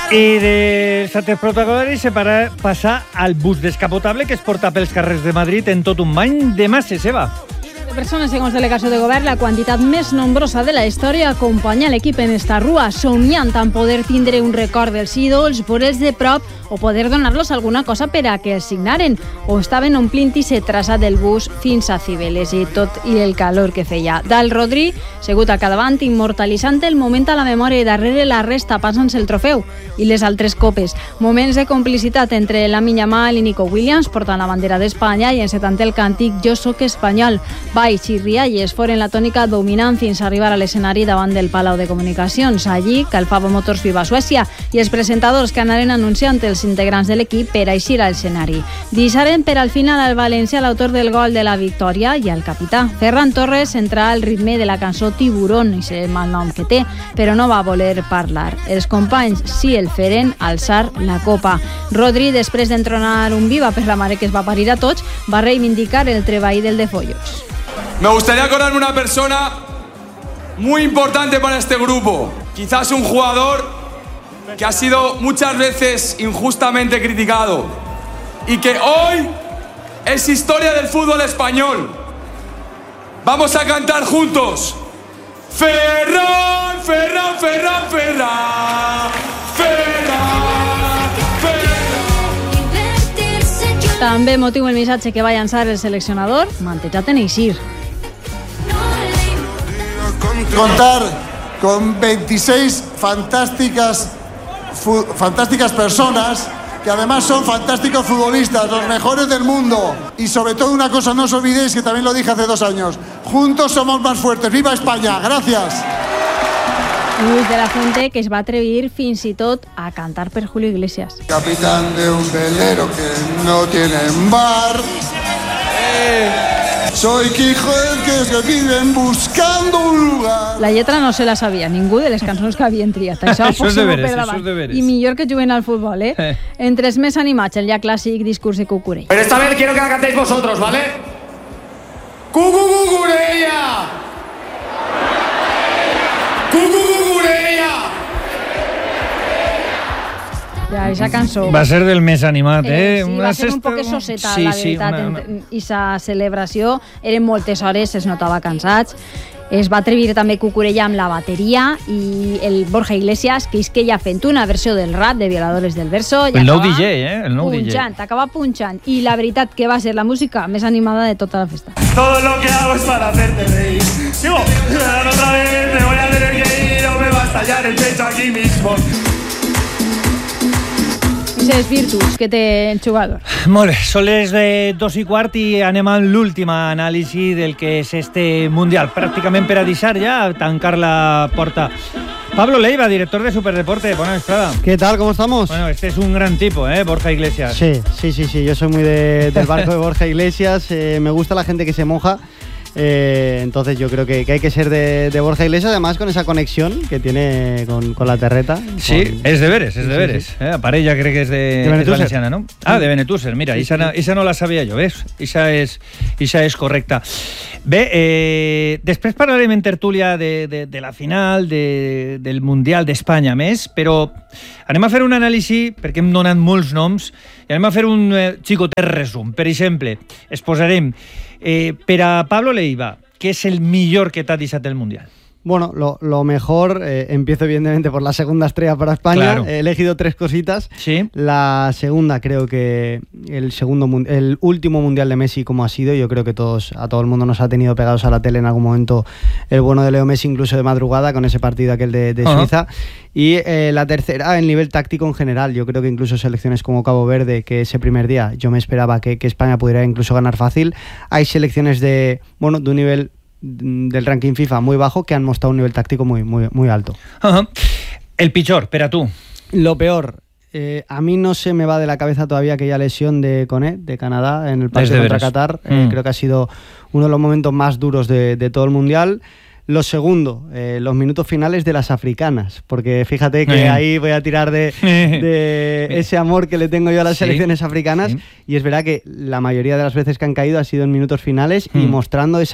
I dels altres protagonistes se passa al bus descapotable que es porta pels carrers de Madrid en tot un bany de masses, Eva. De persones, segons delegació de govern, la quantitat més nombrosa de la història acompanya l'equip en esta rua, somiant en poder tindre un record dels ídols, veure'ls de prop o poder donar-los alguna cosa per a que els signaren, o estaven omplint i se traça del bus fins a Cibeles i tot i el calor que feia. Dal Rodri, segut a cadavant, immortalitzant el moment a la memòria i darrere la resta passant-se el trofeu i les altres copes. Moments de complicitat entre Lamine Yamal i Nico Williams portant la bandera d'Espanya i encetant el càntic Jo soc espanyol. Baix i rialles foren la tònica dominant fins a arribar a l'escenari davant del Palau de Comunicacions. Allí, Calfavo Motors viva Suècia i els presentadors que anaren anunciant els integrants de l'equip per a eixir al escenari. Deixaren per al final al valencià l'autor del gol de la victòria i al capità. Ferran Torres entrà al ritme de la cançó Tiburón, i sé el mal nom que té, però no va voler parlar. Els companys sí el feren alçar la copa. Rodri, després d'entronar un viva per la mare que es va parir a tots, va reivindicar el treball del de Follos. Me gustaría acordarme una persona muy importante para este grupo. Quizás un jugador que ha sido muchas veces injustamente criticado y que hoy es historia del fútbol español. Vamos a cantar juntos. Ferran, Ferran, Ferran, Ferran, Ferran, Ferran. També motiu el missatge que va llançar el seleccionador, mantejat en eixir. Contar con 26 fantásticas personas que además son fantásticos futbolistas, los mejores del mundo. Y sobre todo una cosa, no os olvidéis que también lo dije hace 2 años, juntos somos más fuertes. ¡Viva España! ¡Gracias! Luis de la Fuente, que es va atrevir fins i tot a cantar per Julio Iglesias. Capitán de un velero que no tiene bar. Soy Quijote que viven buscando un lugar. La lletra no se la sabia ningú de les cançons que havien triat. Això és deberes. I millor que juguen al futbol, eh? Entre els més animats, el ja clàssic discurs de Cucurella. Pero esta vez quiero que la cantéis vosotros, ¿vale? ¡Cucurella! ¡Cucurella! Ja, aquesta cançó. Va ser del més animat, eh? Sí, va ser un poc sosseta, la veritat. I sa celebració eren moltes hores, es notava cansats. Es va atrevir també Cucurella amb la bateria i el Borja Iglesias, que és que ja fent una versió del rap de Violadores del Verso. El nou DJ, el nou DJ. Acaba punxant. I la veritat que va ser la música més animada de tota la festa. Todo lo que hago es para hacerte reír. Sigo, otra vez me voy a tener que ir o me va a estallar el pecho aquí mismo. Les virtuts que té el jugador. Molt bé, són les 2:15 i anem a l'última anàlisi del que és este Mundial. Pràcticament per a deixar ja, tancar la porta. Pablo Leiva, director de Superdeporte, buena vesprada. ¿Qué tal? ¿Cómo estamos? Bueno, este es un gran tipo, Borja Iglesias. Sí, yo soy muy del barco de Borja Iglesias, me gusta la gente que se moja. Entonces yo creo que hay que ser de Borja Iglesias, además con esa conexión que tiene con la terreta. Sí, es deberes. Sí. Parella crec que és de valenciana, no? De Benetúser, mira, esa no la sabia jo, ves? Esa és correcta. Bé, després parlarem en tertúlia de la final del Mundial d'Espanya més, però anem a fer un anàlisi, perquè hem donat molts noms, i anem a fer un xicotet resum. Per exemple, es posarem per a Pablo Leiva, què és el millor que t'ha deixat el Mundial? Bueno, lo mejor, empiezo evidentemente por la segunda estrella para España. Claro. He elegido 3 cositas. ¿Sí? La segunda, creo que el último Mundial de Messi, como ha sido, yo creo que a todo el mundo nos ha tenido pegados a la tele en algún momento el bueno de Leo Messi, incluso de madrugada, con ese partido aquel de Suiza. Y la tercera, el nivel táctico en general. Yo creo que incluso selecciones como Cabo Verde, que ese primer día yo me esperaba que España pudiera incluso ganar fácil. Hay selecciones de un nivel del ranking FIFA muy bajo que han mostrado un nivel táctico muy alto. El pitjor, per a tu. Lo peor, a mí no se me va de la cabeza todavía aquella lesión de Koné, de Canadá, en el partido contra Qatar. Creo que ha sido uno de los momentos más duros de todo el Mundial. Lo segundo, los minutos finales de las africanas, porque fíjate que ahí voy a tirar de ese amor que le tengo yo a las selecciones africanas, y es verdad que la mayoría de las veces que han caído ha sido en minutos finales y mostrando esa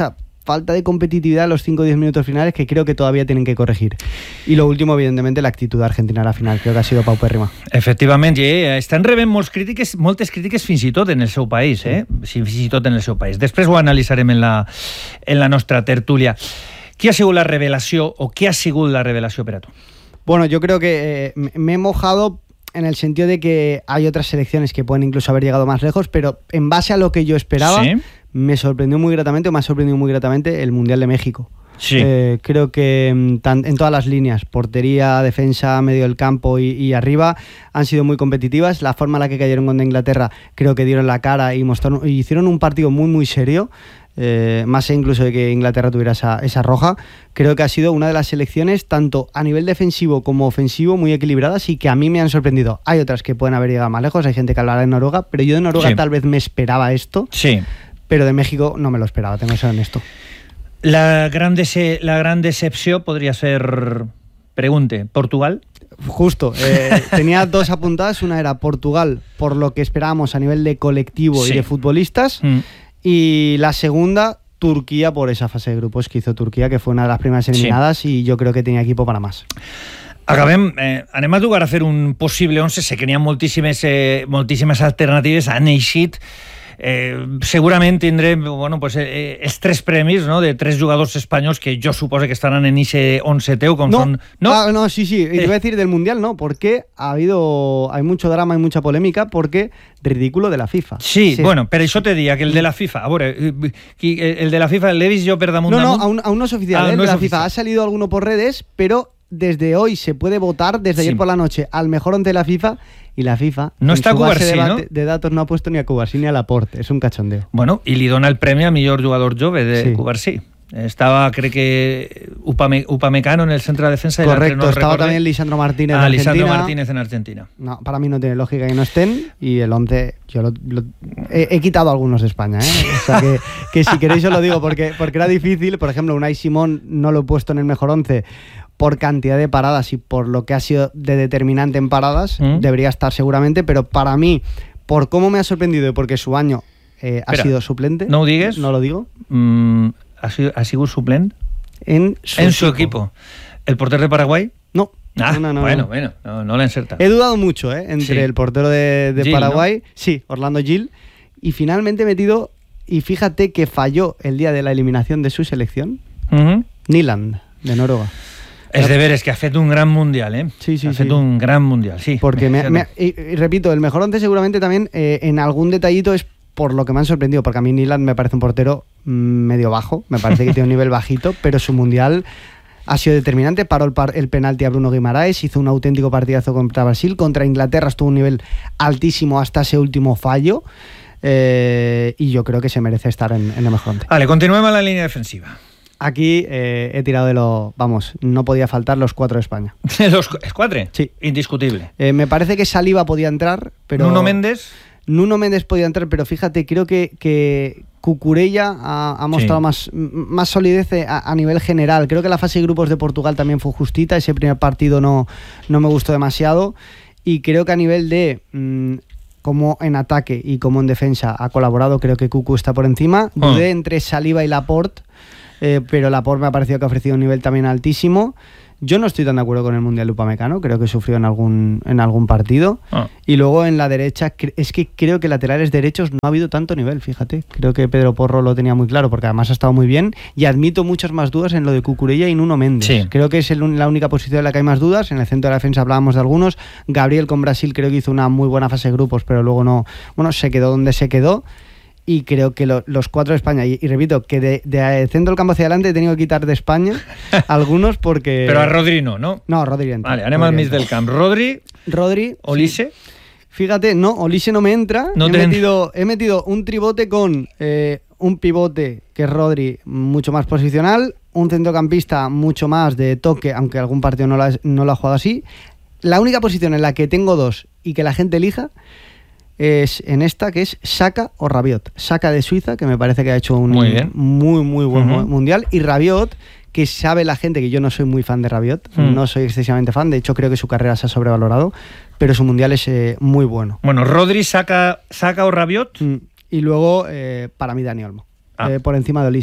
falta de competitividad en los 5 o 10 minutos finales que creo que todavía tienen que corregir. Y lo último, evidentemente, la actitud de Argentina a la final, creo que ha sido paupérrima. Efectivament, estan rebent moltes crítiques fins i tot en el seu país, fins i tot en el seu país. Després ho analitzarem en la nostra tertúlia. Qui ha sigut la revelació o què ha sigut la revelació per a tu? Bueno, yo creo que me he mojado en el sentido de que hay otras selecciones que pueden incluso haber llegado más lejos, pero en base a lo que yo esperaba, ¿sí? Me ha sorprendido muy gratamente el Mundial de México. Sí. Creo que en todas las líneas, portería, defensa, medio del campo y arriba, han sido muy competitivas. La forma en la que cayeron contra Inglaterra, creo que dieron la cara y hicieron un partido muy muy serio. Más incluso de que Inglaterra tuviera esa roja. Creo que ha sido una de las selecciones tanto a nivel defensivo como ofensivo muy equilibradas y que a mí me han sorprendido. Hay otras que pueden haber llegado más lejos, hay gente que hablará de Noruega, pero yo de Noruega tal vez me esperaba esto, pero de México no me lo esperaba, tengo que ser honesto. La gran decepció podria ser, pregunte, Portugal? Justo, tenía 2 apuntadas, una era Portugal por lo que esperábamos a nivel de colectivo y de futbolistas, y la segunda, Turquía, por esa fase de grupos que hizo Turquía, que fue una de las primeras eliminadas, y yo creo que tenía equipo para más. Acabem, anem a jugar a fer un possible 11, sé que n'hi ha moltíssimes alternatives, han eixit. Segurament tindrem els 3 premis, no, de 3 jugadors espanyols que jo suposo que estaran en ese 11 teu, com són... No, sí, y te voy a decir del Mundial, no, porque hay mucho drama y mucha polémica, porque ridículo de la FIFA. Sí, bueno, per això te diria que el de la FIFA, a veure, el de la FIFA l'he vist jo per damunt. No, aún no es oficial, el de la FIFA ha salido alguno por redes, pero desde hoy se puede votar, desde ayer por la noche, al mejor 11 de la FIFA, y la FIFA no está a Cubarsí, ¿no? De datos no ha puesto ni a Cubarsí ni a Laporte, es un cachondeo. Bueno, y li dona el premi a millor jugador jove de Cubarsí. Estaba, creo que Upamecano en el centro de defensa. Correcto, estaba también Lisandro Martínez en Argentina. Lisandro Martínez en Argentina. No, para mí no tiene lógica que no estén, y el 11 yo he quitado algunos de España, o sea que si queréis os lo digo, porque era difícil. Por ejemplo, Unai Simón no lo he puesto en el mejor 11 por cantidad de paradas y por lo que ha sido de determinante en paradas, debería estar seguramente, pero para mí, por cómo me ha sorprendido y porque su año ha sido suplente. ¿No lo digas? No lo digo. ¿Ha sido suplente? En su equipo. ¿El portero de Paraguay? No. No. Bueno, no la encerta. He dudado mucho entre el portero de Gil, Paraguay, ¿no? Sí, Orlando Gil, y finalmente he metido, y fíjate que falló el día de la eliminación de su selección, Nyland, de Noruega. Els deberes, que ha fet un gran mundial, Sí. Ha fet un gran mundial, sí. Porque y repito, el mejor 11 seguramente también en algún detallito es por lo que me han sorprendido, porque a mí Nyland me parece un portero medio bajo, me parece que tiene un nivel bajito, pero su mundial ha sido determinante. Paró el penalti a Bruno Guimaraes, hizo un auténtico partidazo contra Brasil, contra Inglaterra estuvo a un nivel altísimo hasta ese último fallo, y yo creo que se merece estar en el mejor 11. Vale, continuem a la línia defensiva. Aquí he tirado no podía faltar los 4 de España. ¿Los 4? Sí. Indiscutible. Me parece que Saliba podía entrar, pero... Nuno Méndez podía entrar, pero fíjate, creo que Cucurella ha mostrado más solidez a nivel general. Creo que la fase de grupos de Portugal también fue justita, ese primer partido no me gustó demasiado, y creo que a nivel de... como en ataque y como en defensa ha colaborado, creo que Cucu está por encima. Dudé entre Saliba y Laporte, pero Laporte me ha parecido que ha ofrecido un nivel también altísimo. Yo no estoy tan de acuerdo con el Mundial de Upamecano, creo que sufrió en algún partido. Y luego en la derecha, es que creo que laterales derechos no ha habido tanto nivel, fíjate. Creo que Pedro Porro lo tenía muy claro, porque además ha estado muy bien, y admito muchas más dudas en lo de Cucurella y Nuno Méndez. Sí. Creo que es la única posición en la que hay más dudas. En el centro de la defensa hablábamos de algunos. Gabriel con Brasil creo que hizo una muy buena fase de grupos, pero luego se quedó donde se quedó. Y creo que los 4 de España, y repito, que de centro del campo hacia adelante he tenido que quitar de España algunos porque... Pero a Rodri no. No, Rodri entra. Vale, anem al mig del camp. Rodri, Olise... Sí. Fíjate, no, Olise no me entra. He metido un tribote con un pivote, que es Rodri, mucho más posicional, un centrocampista mucho más de toque, aunque algún partido no lo ha jugado así. La única posición en la que tengo 2 y que la gente elija es en esta, que es Saka o Rabiot. Saka de Suiza, que me parece que ha hecho un muy buen mundial, y Rabiot, que sabe la gente que yo no soy muy fan de Rabiot, no soy excesivamente fan, de hecho creo que su carrera se ha sobrevalorado, pero su mundial es muy bueno. Bueno, Rodri, Saka o Rabiot. Y luego, para mí, Dani Olmo, por encima de Olise.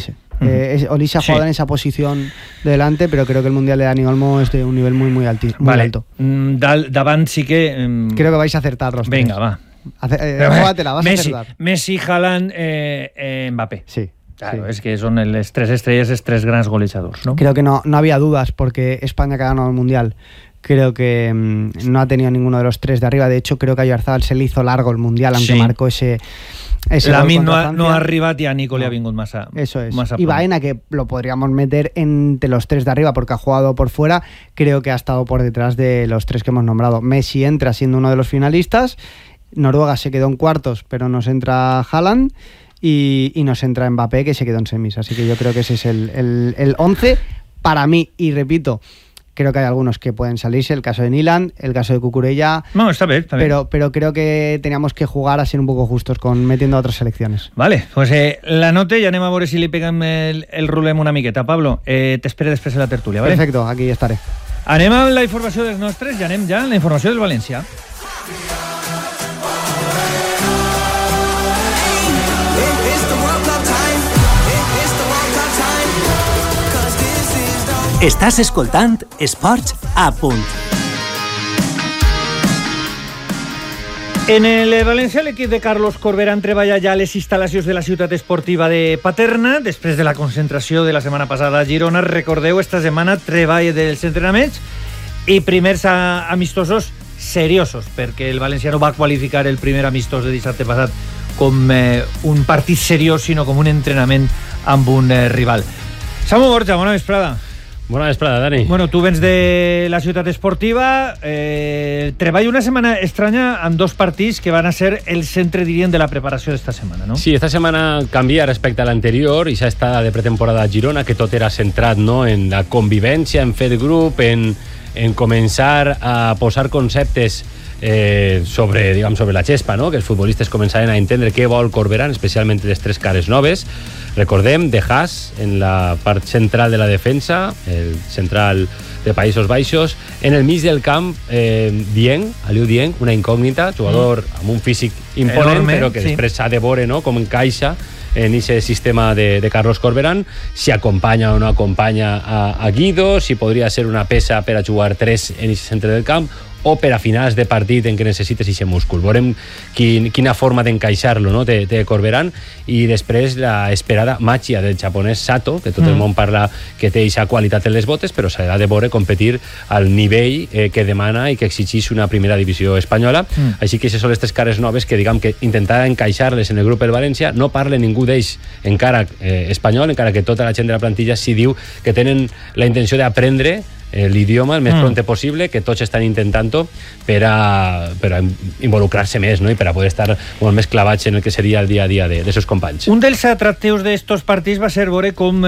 Olise ha jugado en esa posición de delante, pero creo que el Mundial de Dani Olmo es de un nivel muy alto. Davant sí que... creo que vais a acertar los Venga, tres. va. Júgatela, vas a acertar. Messi, Haaland, Mbappé. Sí. Claro, es que son les tres estrellas, es tres grans golejadors, ¿no? Creo que no había dudas porque España que ha ganado el Mundial creo que no ha tenido ninguno de los tres de arriba. De hecho, creo que a Oyarzabal se le hizo largo el Mundial, aunque marcó ese Lamine no ha arribat y a Nico le ha vingut massa. Eso es. Massa y Baena, que lo podríamos meter entre los tres de arriba porque ha jugado por fuera, creo que ha estado por detrás de los tres que hemos nombrado. Messi entra siendo uno de los finalistas, Noruega se quedó en cuartos, pero nos entra Haaland y nos entra Mbappé, que se quedó en semis. Así que yo creo que ese es el 11 para mí. Y repito, creo que hay algunos que pueden salirse, el caso de Nyland, el caso de Cucurella. No, está bien. Pero creo que teníamos que jugar a ser un poco justos con metiendo a otras selecciones. Vale, pues la note i anem a veure si li peguem el rulem una miqueta. Pablo, t'espero després de la tertúlia, ¿vale? Perfecto, aquí estaré. Anem amb la informació dels nostres i anem ja a la informació del València. Estàs escoltant Esports a Punt. En el València, l'equip de Carlos Corberán treballa ja a les instal·lacions de la ciutat esportiva de Paterna. Després de la concentració de la setmana passada a Girona, recordeu, esta setmana treball dels entrenaments i primers amistosos seriosos, perquè el València no va qualificar el primer amistós de dissabte passat com un partit seriós, sinó com un entrenament amb un rival. Samu Borja, bona vesprada. Bona vesprada, Dani. Bueno, tu vens de la ciutat esportiva, treballa una setmana estranya amb dos partits que van a ser el centre, diríem, de la preparació d'esta setmana, no? Sí, esta setmana canvia respecte a l'anterior i ja està de pretemporada a Girona, que tot era centrat, no?, en la convivència, en fer grup, en començar a posar conceptes sobre la xespa, no?, que els futbolistes començaven a entendre què vol Corberán, especialment les tres cares noves. Recordem, De Haas en la part central de la defensa, el central de Països Baixos. En el mig del camp, Aliou Dieng, una incògnita, jugador amb un físic imponent, enorme, però que després s'ha de veure, no?, com encaixa en aquest sistema de Carlos Corberán, si acompanya o no acompanya a Guido, si podria ser una peça per a jugar tres en aquest centre del camp, o per a finals de partit en què necessites aquest múscul. Veurem quina forma d'encaixar-lo, no?, té Corberán. I després la esperada màgia del japonès Sato, que tot el món parla que té aquesta qualitat en les botes, però s'ha de veure competir al nivell que demana i que exigeix una primera divisió espanyola. Així que aquestes són les tres cares noves que, diguem, que intentar encaixar-les en el grup del València. No parla ningú d'ells encara espanyol, encara que tota la gent de la plantilla sí diu que tenen la intenció d'aprendre l'idioma el més pronte possible, que tots estan intentant-ho per a involucrar-se més, no?, i per a poder estar molt més clavats en el que seria el dia a dia de seus companys. Un dels atractius d'estos partits va ser veure com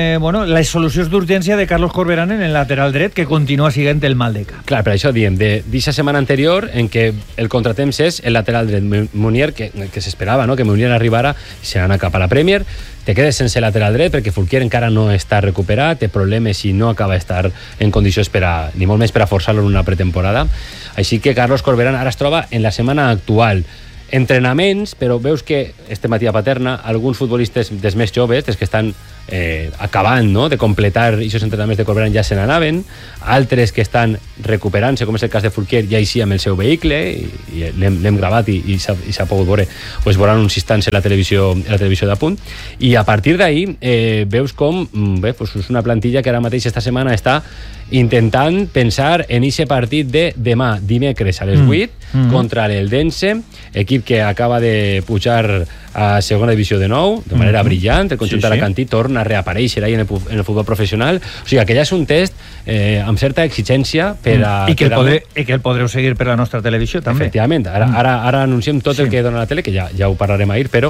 les solucions d'urgència de Carlos Corberán en el lateral dret, que continua sent el mal de cap. Clar, per això diem, d'aquesta setmana anterior en què el contratemps és el lateral dret Munier, que s'esperava, no?, que Munier arribara i se n'anà cap a la Premier. Te quedes sense lateral dret perquè Fulquier encara no està recuperat, té problemes i no acaba d'estar en condicions ni molt més per a forçar-lo en una pretemporada. Així que Carlos Corberán ara es troba en la setmana actual. Entrenaments, però veus que este matí a Paterna alguns futbolistes dels més joves, dels que estan acabant, no?, de completar aquests entrenaments de Corberán, ja se n'anaven, altres que estan recuperant-se, com és el cas de Fulquier, ja així amb el seu vehicle, i l'hem gravat i s'ha pogut veure, pues, veuran uns instants en la televisió de Punt. I a partir d'ahir veus com pues, és una plantilla que ara mateix esta setmana està intentant pensar en aquest partit de demà, dimecres a les 8 contra l'Eldense, equip que acaba de pujar a segona divisió de nou de manera brillant. El conjunt alacantí torna a reaparèixer ahí en el futbol professional. O sigui, que ja és un test amb certa exigència per a... I que el podreu seguir per la nostra televisió també. Efectivament, ara anunciem tot el que dona la tele, que ja ho parlarem ahir, però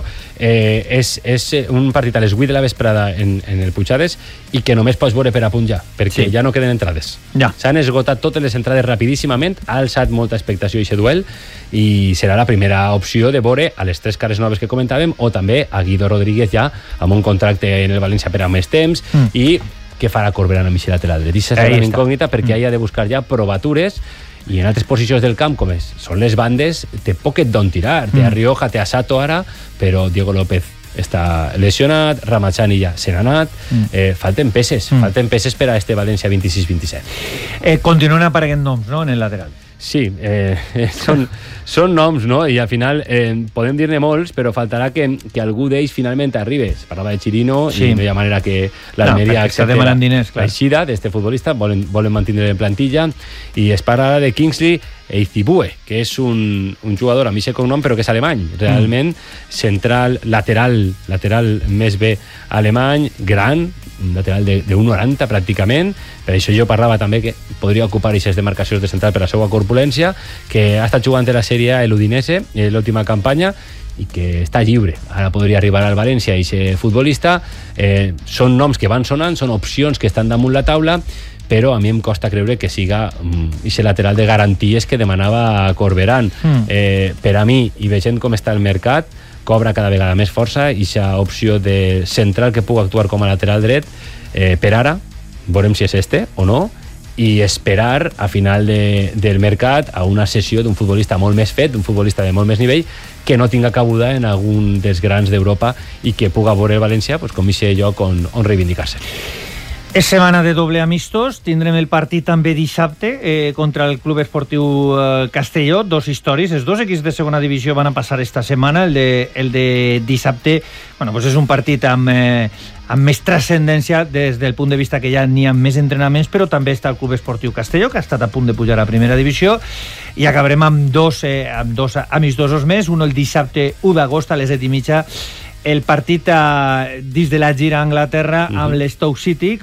és un partit a les 8 de la vesprada en el Puigades i que només pots veure per a Punt ja, perquè ja no queden entrades. S'han esgotat totes les entrades rapidíssimament, ha alçat molta expectació aquest duel i serà la primera opció de veure a les tres cares noves que comentàvem, o també a Guido Rodríguez ja amb un contracte en el València per a més temps, i què farà Corberán amb aquest lateral dret. Això és una incògnita perquè ha de buscar ja provatures, i en altres posicions del camp, com són les bandes, té poquet d'on tirar. Té a Rioja, té a Sato ara, però Diego López està lesionat, Ramachani ja se n'ha anat, falten peces per a este València 26-27. Continuen apareguent noms, no?, en el lateral. Sí, són noms, no? I al final podem dir-ne molts, però faltarà que algú d'ells finalment arribi. Es parlava de Chirino, i no hi ha manera que l'Almeria accepti l'aixida d'este futbolista, volen mantenir en plantilla, i es parla de Kingsley Eizibue, que és un jugador amb aquest cognom, però que és alemany, realment central, lateral més bé alemany, gran, un lateral de 1,90 pràcticament. Per això jo parlava també que podria ocupar aquestes demarcacions de central per la seva corpulència, que ha estat jugant a la Sèrie A l'Udinese en l'última campanya i que està lliure. Ara podria arribar al València i ser futbolista. Són noms que van sonant, són opcions que estan damunt la taula, però a mi em costa creure que siga aquest lateral de garanties que demanava Corberán. Per a mi, i veient com està el mercat, cobra cada vegada més força i aquesta opció de central que pugui actuar com a lateral dret. Per ara, veurem si és este o no, i esperar a final del mercat a una sessió d'un futbolista molt més fet, d'un futbolista de molt més nivell, que no tinga cabuda en algun dels grans d'Europa i que pugui veure el València com aquest lloc on reivindicar-se. És setmana de doble amistos, tindrem el partit també dissabte contra el Club Esportiu Castelló, dos històries, els dos equips de segona divisió van a passar esta setmana, el de dissabte, bueno, pues és un partit amb més transcendència des del punt de vista que ja n'hi ha més entrenaments, però també està el Club Esportiu Castelló, que ha estat a punt de pujar a primera divisió, i acabarem amb dos amistosos més, un el dissabte 1 d'agost a les 7:30, el partit dins de la gira a Anglaterra amb l'Stoke City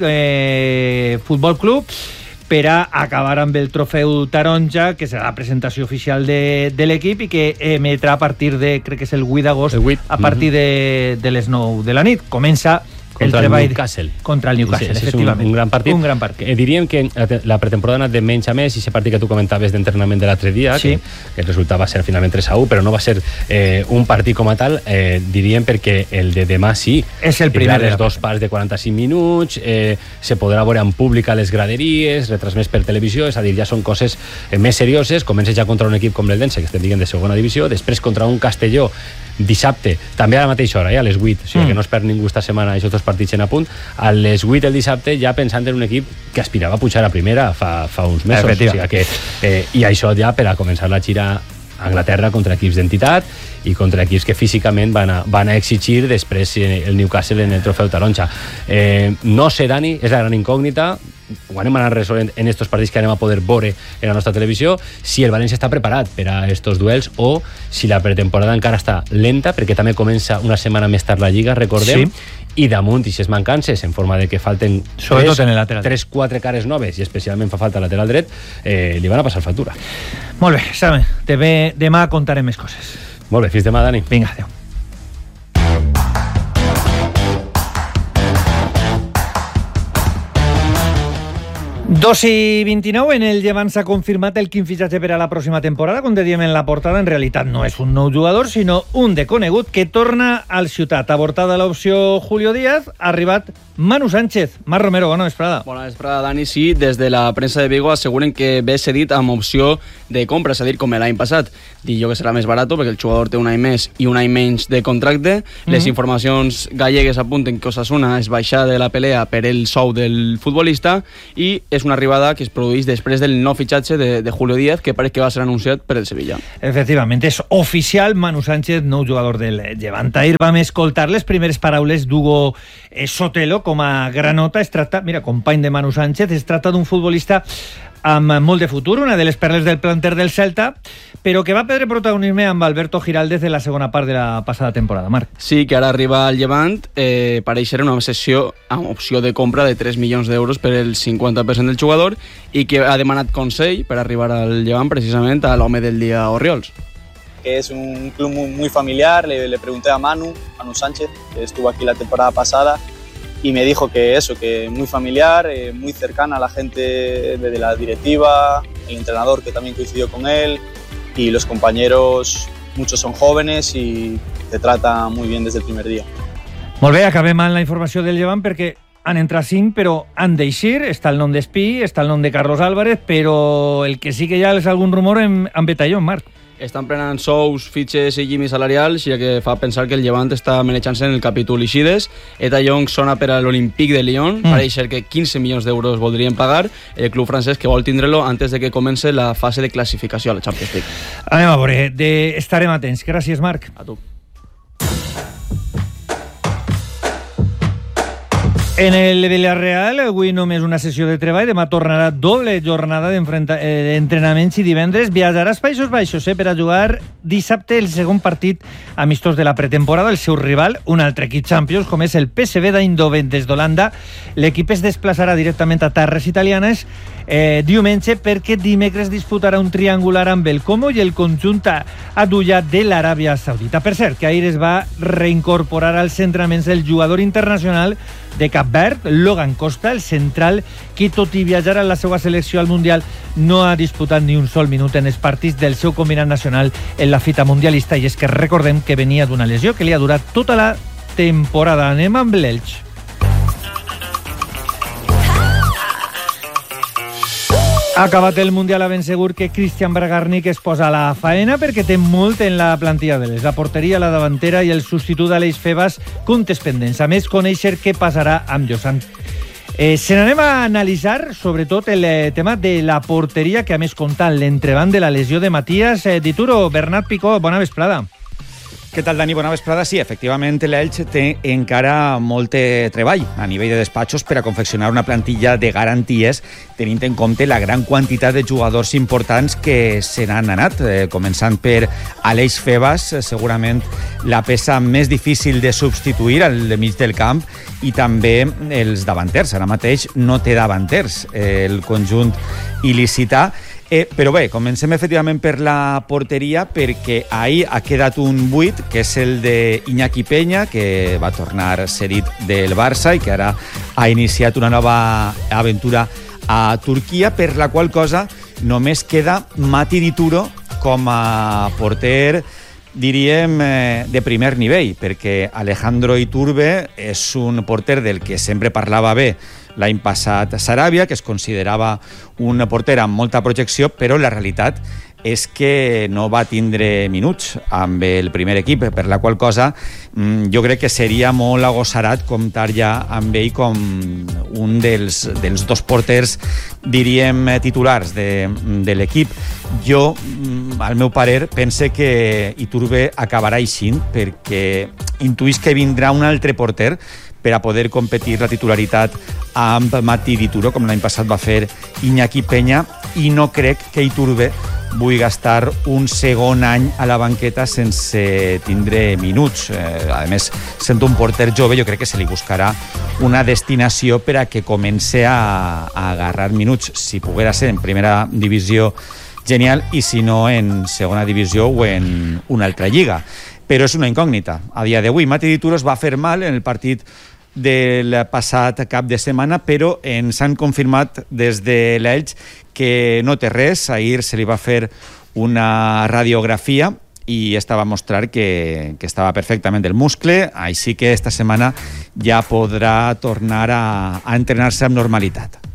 Futbol Club, per a acabar amb el trofeu taronja, que serà la presentació oficial de l'equip i que emetrà a partir de, crec que és el 8 d'agost, a partir de les 9 de la nit. Comença contra el Newcastle. Contra el Newcastle, efectivament. Un gran partit. Diríem que la pretemporada ha anat de menys a més, i aquest partit que tu comentaves d'entrenament de l'altre dia, que el resultat va ser finalment 3-1, però no va ser un partit com a tal, diríem, perquè el de demà sí. És el primer. Les dos parts de 45 minuts, se podrà veure en públic a les graderies, retransmès per televisió, és a dir, ja són coses més serioses. Comença ja contra un equip com l'Eldense, que estem dient de segona divisió, després contra un Castelló dissabte, també a la mateixa hora, a les 8, o sigui que no es perd ningú esta setmana aquests dos partits en a punt, a les 8 el dissabte, ja pensant en un equip que aspirava a pujar a primera fa uns mesos, o sigui que, i això ja per a començar la gira a Anglaterra contra equips d'entitat i contra equips que físicament van a exigir després el Newcastle en el trofeu taronja. No sé, Dani, és la gran incògnita, ho anem a anar resolent en estos partits que anem a poder veure en la nostra televisió, si el València està preparat per a estos duels o si la pretemporada encara està lenta, perquè també comença una setmana més tard la Lliga, recordem, i damunt i ses mancances en forma de que falten 3-4 cares noves, i especialment fa falta el lateral dret, li van a passar factura. Molt bé, Sam, demà contarem més coses. Molt bé, fins demà, Dani. Vinga, adéu. 2:29, en el Llevant s'ha confirmat el quin fitxatge per a la pròxima temporada. Com dèiem en la portada, en realitat no és un nou jugador, sinó un de conegut que torna al Ciutat. Avortada l'opció Julio Díaz, ha arribat Manu Sánchez. Marc Romero, bona vesprada. Bona vesprada, Dani. Sí, des de la premsa de Vigo asseguren que ve cedit amb opció de compra, és a dir, com l'any passat. Dic jo que serà més barat perquè el jugador té un any més i un any menys de contracte. Les informacions gallegues apunten que Osasuna es baixa de la pelea per el sou del futbolista i és una arribada que es produeix després del nou fitxatge de Julio Díaz, que pareix que va ser anunciat per el Sevilla. Efectivament, és oficial. Manu Sánchez, nou jugador del Llevant. Ahir vam escoltar les primeres paraules d'Hugo Sotelo com a granota. Es tracta, mira, company de Manu Sánchez, es tracta d'un futbolista amb molt de futur, una de les perles del planter del Celta, però que va perdre protagonisme amb Alberto Giraldez de la segona part de la passada temporada. Marc. Sí, que ara arriba al Llevant, pareix ser una sessió amb opció de compra de 3 milions d'euros per el 50% del jugador i que ha demanat consell per arribar al Llevant precisament a l'home del dia Orriols. Que es un club muy familiar, le pregunté a Manu Sánchez, que estuvo aquí la temporada pasada, y me dijo que eso, que muy familiar, muy cercana a la gente de la directiva, el entrenador que también coincidió con él, y los compañeros, muchos son jóvenes y te tratan muy bien desde el primer día. Molt bé, acabem amb la informació del Llevant perquè han entrat 5, però han d'eixir. Està el nom d'Espí, està el nom de Carlos Álvarez, però el que sí que ja és algun rumor amb Betallón, Marc. Estan prenent sous, fitxes i llimis salarials, ja que fa pensar que el Llevant està manejant-se en el capítol Ixides. Eta Young sona per a l'Olympique de Lyon, pareix ser que 15 milions d'euros voldrien pagar el club francès, que vol tindre-lo antes de que comenci la fase de classificació a la Champions League. Anem a veure, estarem atents. Gràcies, Marc. A tu. En el Villarreal, avui només una sessió de treball, demà tornarà doble jornada d'entrenaments i divendres viatjarà als Països Baixos per a jugar dissabte el segon partit amistós de la pretemporada. El seu rival, un altre equip Champions, com és el PSV d'Eindhoven des d'Holanda. L'equip es desplaçarà directament a terres italianes diumenge, perquè dimecres disputarà un triangular amb el Como i el conjunt adullat de l'Aràbia Saudita. Per cert, que ahir es va reincorporar als entrenaments el jugador internacional de Cap Verd, Logan Costa, el central, que tot i viatjar a la seva selecció al Mundial no ha disputat ni un sol minut en els partits del seu combinat nacional en la fita mundialista, i és que recordem que venia d'una lesió que li ha durat tota la temporada. Anem amb l'Elx. Ha acabat el Mundial a ben segur que Cristian Bragarnik es posa a la faena, perquè té molt en la plantilla de les. La porteria, la davantera i el substitut d'Aleix Febas, comptes pendents. A més, conèixer què passarà amb Llosant. Se n'anem a analitzar, sobretot, el tema de la porteria, que a més comptant l'entrebant de la lesió de Matías Dituro. Bernat Picó, bona vesprada. Què tal, Dani? Bona vesprada. Sí, efectivament, l'Elx té encara molt treball a nivell de despatxos per a confeccionar una plantilla de garanties, tenint en compte la gran quantitat de jugadors importants que se n'han anat, començant per Aleix Febas, segurament la peça més difícil de substituir al mig del camp, i també els davanters. Ara mateix no té davanters el conjunt il·licità. Però bé, comencem efectivament per la porteria, perquè ahir ha quedat un buit, que és el d'Iñaki Peña, que va tornar cedit del Barça i que ara ha iniciat una nova aventura a Turquia, per la qual cosa només queda Mati Dituro com a porter, diríem, de primer nivell, perquè Alejandro Iturbe és un porter del que sempre parlava bé l'any passat Sarabia, que es considerava un porter amb molta projecció, però la realitat és que no va tindre minuts amb el primer equip, per la qual cosa jo crec que seria molt agossarat comptar ja amb ell com un dels dos porters, diríem, titulars de l'equip. Jo, al meu parer, pense que Iturbe acabarà eixint, perquè intuïs que vindrà un altre porter per a poder competir la titularitat amb Mati Dituro, com l'any passat va fer Iñaki Peña, i no crec que Iturbe vull gastar un segon any a la banqueta sense tindre minuts. A més, sent un porter jove, jo crec que se li buscarà una destinació per a que comence a agarrar minuts, si poguera ser en primera divisió, genial, i si no en segona divisió o en una altra lliga. Però és una incògnita. A dia d'avui, Mati Dituro es va fer mal en el partit del passat cap de setmana, però ens han confirmat des de l'Elx que no té res. Ahir se li va fer una radiografia i estava a mostrar que estava perfectament del muscle, així que esta setmana ja podrà tornar a entrenar-se amb normalitat.